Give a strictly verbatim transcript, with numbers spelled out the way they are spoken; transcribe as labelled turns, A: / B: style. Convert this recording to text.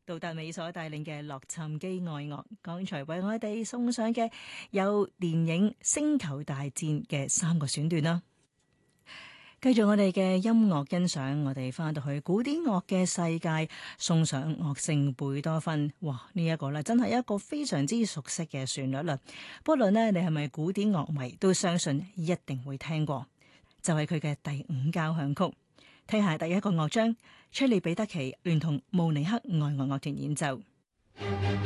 A: 杜達美所帶領嘅洛杉磯愛樂，剛才為我哋送上嘅有電影《星球大戰》嘅三個選段啦。繼續我哋嘅音樂欣賞，我哋翻到去古典樂嘅世界，送上樂聖貝多芬。哇！呢、這、一個咧真係一個非常之熟悉嘅旋律啦。不論呢，你係咪古典樂迷，都相信一定會聽過。就係佢嘅第五交響曲。聽下第一個樂章，崔利彼得奇聯同慕尼黑愛樂樂團演奏。